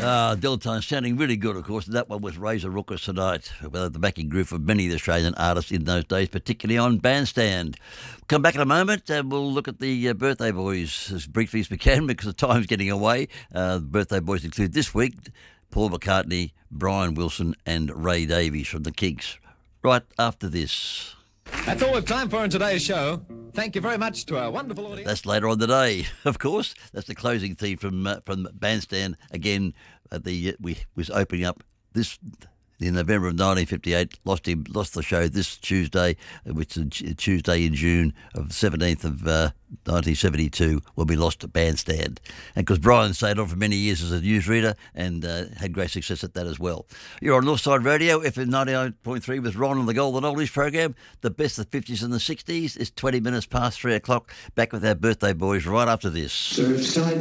Dilettante sounding really good, of course. That one was Razor Rooker tonight, the backing group of many of the Australian artists in those days, particularly on Bandstand. Come back in a moment and we'll look at the birthday boys as briefly as we can because the time's getting away. The birthday boys include this week Paul McCartney, Brian Wilson and Ray Davies from the Kinks. Right after this. That's all we've time for in today's show. Thank you very much to our wonderful audience. That's later on today, of course. That's the closing theme from Bandstand. Again, we was opening up this in November of 1958. Lost the show this Tuesday, which is Tuesday in June of 17th of 1972, when we lost Bandstand. And because Brian stayed on for many years as a newsreader and had great success at that as well. You're on Northside Radio, FM 99.3 with Ron on the Golden Oldies program. The best of the 50s and the 60s is 20 minutes past 3 o'clock. Back with our birthday boys right after this. Surfside.